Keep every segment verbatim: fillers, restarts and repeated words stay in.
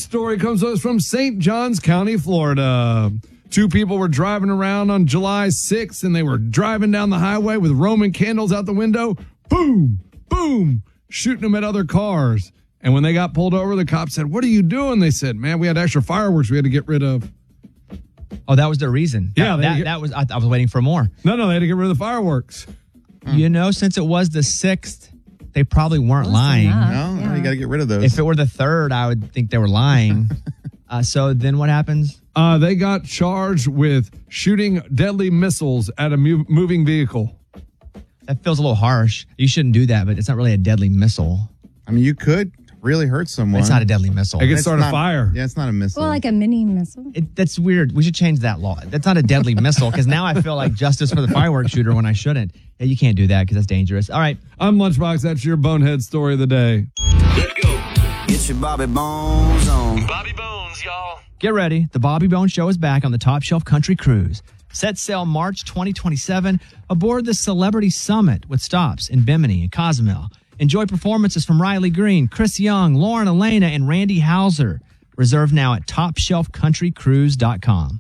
story comes to us from Saint Johns County, Florida. Two people were driving around on July sixth, and they were driving down the highway with Roman candles out the window. Boom, boom, shooting them at other cars. And when they got pulled over, the cop said, "What are you doing?" They said, "Man, we had extra fireworks we had to get rid of." Oh, that was the reason. Yeah, that, that, get, that was. I, I was waiting for more. No, no, they had to get rid of the fireworks. You know, since it was the sixth, they probably weren't lying. No, Yeah. no, you got to get rid of those. If it were the third, I would think they were lying. uh, so then what happens? Uh, they got charged with shooting deadly missiles at a mov- moving vehicle. That feels a little harsh. You shouldn't do that, but it's not really a deadly missile. I mean, you could really hurt someone. It's not a deadly missile. It can It's start a not- fire. Yeah, it's not a missile. Well, like a mini missile. It, that's weird. We should change that law. That's not a deadly missile, because now I feel like justice for the fireworks shooter when I shouldn't. Yeah, you can't do that because that's dangerous. All right. I'm Lunchbox. That's your bonehead story of the day. Let's go. Get your Bobby Bones on. Bobby Bones, y'all. Get ready. The Bobby Bones Show is back on the Top Shelf Country Cruise. Set sail March twenty twenty-seven aboard the Celebrity Summit with stops in Bimini and Cozumel. Enjoy performances from Riley Green, Chris Young, Lauren Elena, and Randy Hauser. Reserve now at top shelf country cruise dot com.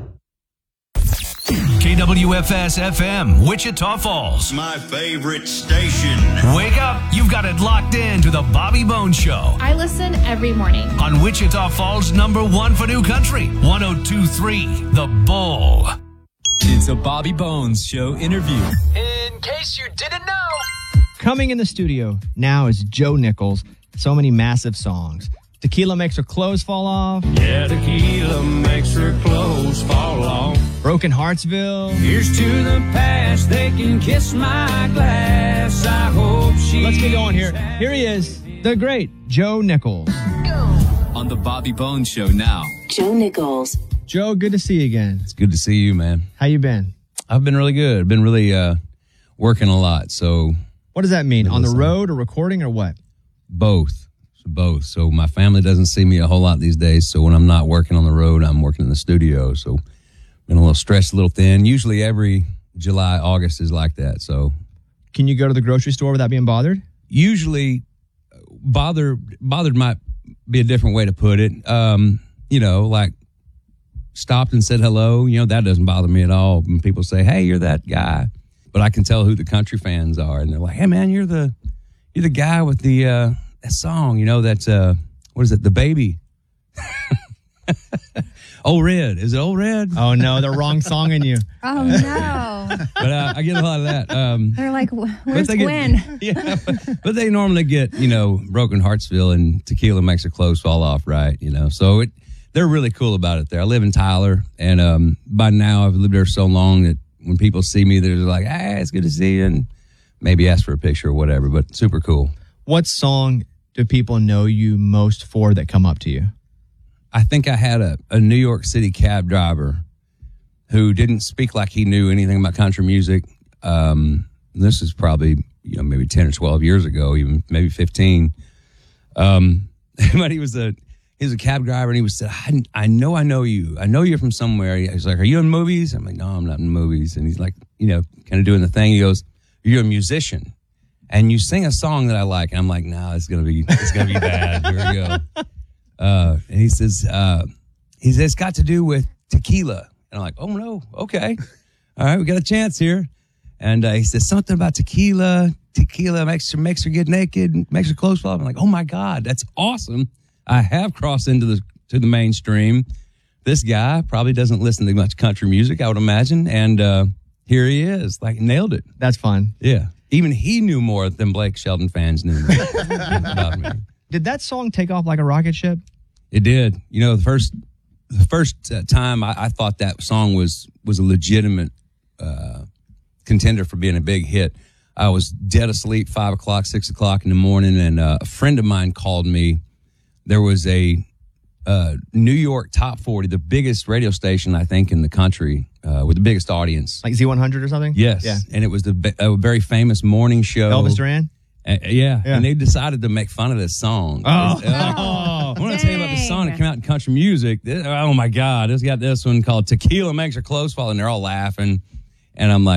K W F S F M, Wichita Falls. My favorite station. Wake up. You've got it locked in to the Bobby Bones Show I listen every morning. on Wichita Falls' number one for new country, one oh two point three, The Bull. It's a Bobby Bones Show interview. In case you didn't know. Coming in the studio now is Joe Nichols. So many massive songs. Tequila Makes Her Clothes Fall Off. Yeah, tequila makes her clothes fall off. Broken Heartsville. Here's to the past, they can kiss my glass. I hope she. Let's get going here. Here he is, the great Joe Nichols. On the Bobby Bones Show now. Joe Nichols. Joe, good to see you again. It's good to see you, man. How you been? I've been really good. I've been really uh, working a lot. So What does that mean? On the Listen. road or recording or what? both, so both. So my family doesn't see me a whole lot these days. So when I'm not working on the road, I'm working in the studio. So been a little stressed, a little thin. Usually every July, August is like that. So Can you go to the grocery store without being bothered? usually bother bothered might be a different way to put it. Um, you know, like stopped and said hello. You know, that doesn't bother me at all. When people say, "Hey, you're that guy," but I can tell who the country fans are, and they're like, "Hey, man, you're the you're the guy with the uh, that song. You know, that's uh, what is it? The Baby." Old Red. Is it Old Red? Oh, no, the wrong song in you. Oh, no. But uh, I get a lot of that. Um, They're like, "Wh- where's they Gwen?" Get, yeah, but, but they normally get, you know, Broken Heartsville and Tequila Makes Her Clothes Fall Off, right? You know, so it they're really cool about it there. I live in Tyler, and um, by now I've lived there so long that when people see me, they're like, "Hey, it's good to see you," and maybe ask for a picture or whatever, but super cool. What song do people know you most for that come up to you? I think I had a, a New York City cab driver who didn't speak like he knew anything about country music. Um, this is probably, you know, maybe ten or twelve years ago, even maybe fifteen. Um, but he was a he was a cab driver, and he was said, I, I know I know you. I know you're from somewhere. He's like, "Are you in movies?" I'm like, "No, I'm not in movies." And he's like, you know, kind of doing the thing. He goes, "You're a musician, and you sing a song that I like." And I'm like, "No, it's gonna be it's gonna be bad. Here we go." Uh, and he says, uh, he says, "It's got to do with tequila." And I'm like, "Oh, no. Okay. All right. We got a chance here." And uh, he says something about tequila. Tequila makes her, makes her get naked, makes her clothes fall off. I'm like, "Oh, my God, that's awesome." I have crossed into the to the mainstream. This guy probably doesn't listen to much country music, I would imagine. And uh, here he is. Like, nailed it. That's fun. Yeah. Even he knew more than Blake Shelton fans knew about me. Did that song take off like a rocket ship? It did. You know, the first the first uh, time I, I thought that song was was a legitimate uh, contender for being a big hit. I was dead asleep, five o'clock, six o'clock in the morning, and uh, a friend of mine called me. There was a uh, New York Top forty, the biggest radio station, I think, in the country, uh, with the biggest audience. Like Z one hundred or something? Yes. Yeah. And it was the, a very famous morning show. Elvis Duran? Uh, yeah. Yeah. And they decided to make fun of this song. Oh. Uh, I want to tell you about this song that came out in country music. This- oh, my God. It's got this one called Tequila Makes Her Clothes Fall, and they're all laughing. And I'm like,